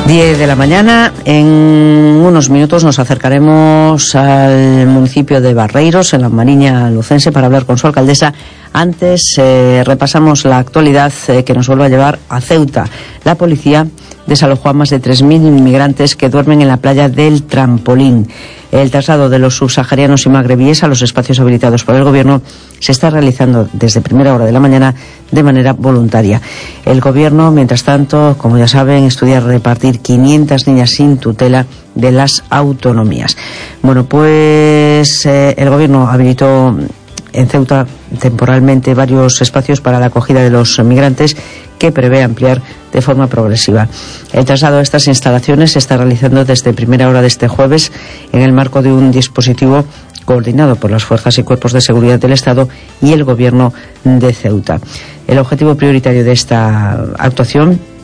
10 de la mañana. En unos minutos nos acercaremos al municipio de Barreiros, en la Mariña Lucense, para hablar con su alcaldesa. Antes repasamos la actualidad que nos vuelve a llevar a Ceuta. La policía desalojó a más de 3.000 inmigrantes que duermen en la playa del Trampolín. El traslado de los subsaharianos y magrebíes a los espacios habilitados por el gobierno se está realizando desde primera hora de la mañana de manera voluntaria. El gobierno, mientras tanto, como ya saben, estudia repartir 500 niñas sin tutela de las autonomías. Bueno, pues el gobierno habilitó en Ceuta temporalmente varios espacios para la acogida de los migrantes que prevé ampliar de forma progresiva. El traslado a estas instalaciones se está realizando desde primera hora de este jueves en el marco de un dispositivo coordinado por las fuerzas y cuerpos de seguridad del Estado y el gobierno de Ceuta. El objetivo prioritario de esta actuación